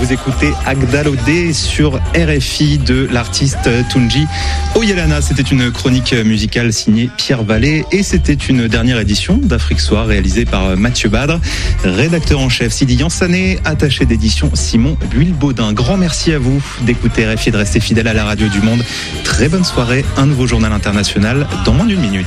Vous écoutez Agdalodé sur RFI de l'artiste Tunji Oyelana. C'était une chronique musicale signée Pierre Vallée et c'était une dernière édition d'Afrique Soir réalisée par Mathieu Badre, rédacteur en chef Sidi Yansané, attaché d'édition Simon Buil-Baudin. Grand merci à vous d'écouter RFI et de rester fidèle à la radio du monde. Très bonne soirée, un nouveau journal international dans moins d'une minute.